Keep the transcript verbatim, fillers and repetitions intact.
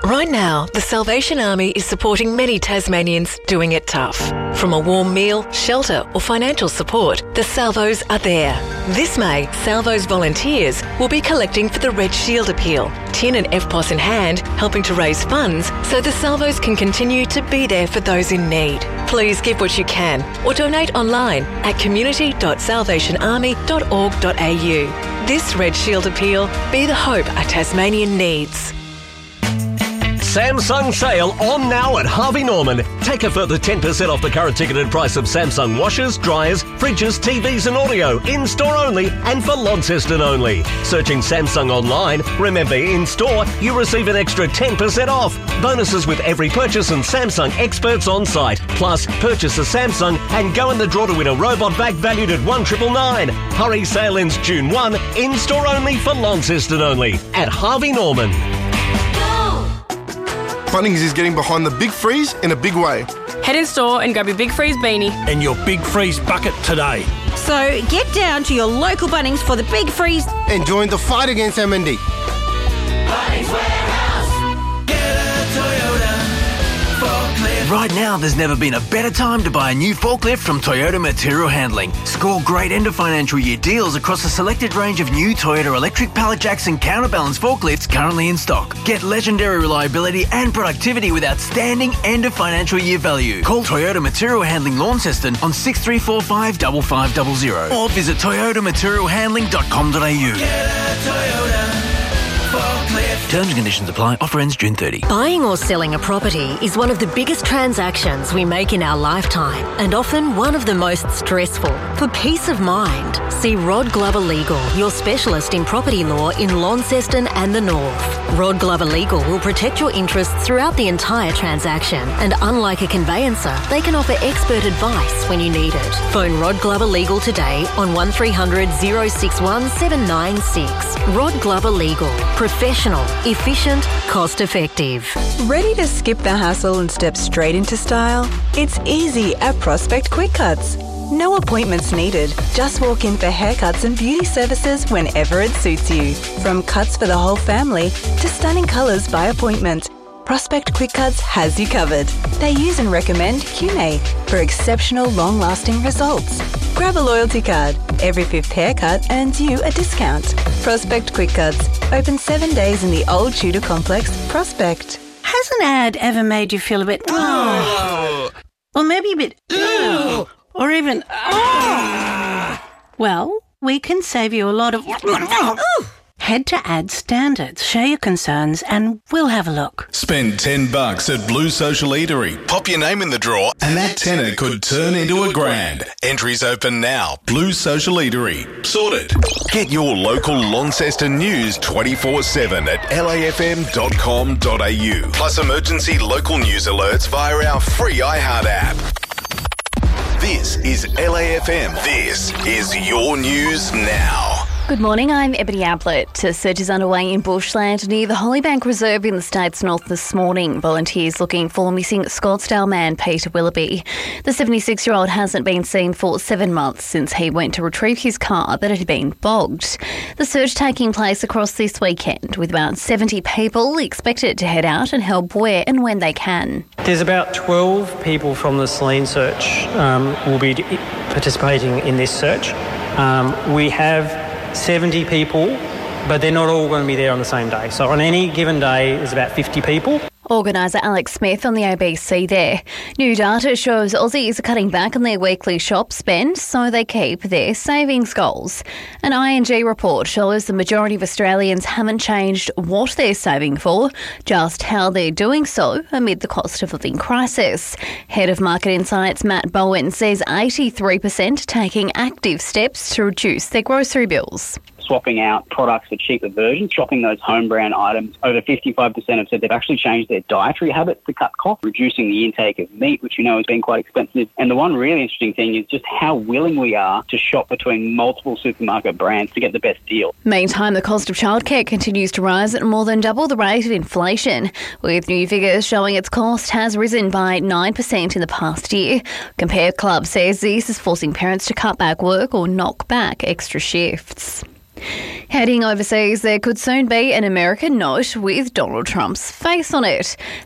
Right now, the Salvation Army is supporting many Tasmanians doing it tough. From a warm meal, shelter or financial support, the Salvos are there. This May, Salvos volunteers will be collecting for the Red Shield Appeal, tin and F P O S in hand, helping to raise funds so the Salvos can continue to be there for those in need. Please give what you can or donate online at community dot salvation army dot org dot a u. This Red Shield Appeal, be the hope a Tasmanian needs. Samsung sale on now at Harvey Norman. Take a further ten percent off the current ticketed price of Samsung washers, dryers, fridges, T Vs and audio. In-store only and for Launceston only. Searching Samsung online. Remember, in-store, you receive an extra ten percent off. Bonuses with every purchase and Samsung experts on site. Plus, purchase a Samsung and go in the draw to win a robot vac valued at one triple nine. Hurry, sale ends June first. In-store only for Launceston only. At Harvey Norman. Bunnings is getting behind the Big Freeze in a big way. Head in store and grab your Big Freeze beanie. And your Big Freeze bucket today. So get down to your local Bunnings for the Big Freeze. And join the fight against M N D. Bunnings Warehouse. Get a Toyota forklift. Right now, there's never been a better time to buy a new forklift from Toyota Material Handling. Score great end of financial year deals across a selected range of new Toyota electric pallet jacks and counterbalance forklifts currently in stock. Get legendary reliability and productivity with outstanding end of financial year value. Call Toyota Material Handling Launceston on six three four five five five zero zero or visit toyota material handling dot com dot a u. Get a Toyota forklift. Terms and conditions apply. Offer ends June thirtieth. Buying or selling a property is one of the biggest transactions we make in our lifetime and often one of the most stressful. For peace of mind, see Rod Glover Legal, your specialist in property law in Launceston and the North. Rod Glover Legal will protect your interests throughout the entire transaction, and unlike a conveyancer, they can offer expert advice when you need it. Phone Rod Glover Legal today on one three hundred, oh six one, seven nine six. Rod Glover Legal. Professional, efficient, cost-effective. Ready to skip the hassle and step straight into style? It's easy at Prospect Quick Cuts. No appointments needed. Just walk in for haircuts and beauty services whenever it suits you. From cuts for the whole family to stunning colours by appointment, Prospect Quick Cuts has you covered. They use and recommend Cumay for exceptional long-lasting results. Grab a loyalty card. Every fifth haircut earns you a discount. Prospect Quick Cuts. Open seven days in the Old Tudor Complex, Prospect. Has an ad ever made you feel a bit... Oh. Or maybe a bit... Oh. Or even... Oh. Well, we can save you a lot of... Head to Ad Standards, share your concerns, and we'll have a look. Spend ten bucks at Blue Social Eatery. Pop your name in the draw, and that tenner could turn into a grand. Entries open now. Blue Social Eatery. Sorted. Get your local Launceston news twenty-four seven at l a f m dot com dot a u. Plus emergency local news alerts via our free iHeart app. This is L A F M. This is your news now. Good morning, I'm Ebony Ablett. A search is underway in Bushland near the Hollybank Reserve in the state's north this morning. Volunteers looking for missing Scottsdale man Peter Willoughby. The seventy-six-year-old hasn't been seen for seven months since he went to retrieve his car that had been bogged. The search taking place across this weekend with about seventy people expected to head out and help where and when they can. There's about twelve people from the Selene search um, will be participating in this search. Um, we have seventy people, but they're not all going to be there on the same day. So on any given day, there's about fifty people. Organiser Alex Smith on the A B C there. New data shows Aussies are cutting back on their weekly shop spend so they keep their savings goals. An I N G report shows the majority of Australians haven't changed what they're saving for, just how they're doing so amid the cost of living crisis. Head of Market Insights Matt Bowen says eighty-three percent taking active steps to reduce their grocery bills. Swapping out products for cheaper versions, shopping those home brand items. Over fifty-five percent have said they've actually changed their dietary habits to cut costs, reducing the intake of meat, which you know has been quite expensive. And the one really interesting thing is just how willing we are to shop between multiple supermarket brands to get the best deal. Meantime, the cost of childcare continues to rise at more than double the rate of inflation, with new figures showing its cost has risen by nine percent in the past year. Compare Club says this is forcing parents to cut back work or knock back extra shifts. Heading overseas, there could soon be an American note with Donald Trump's face on it.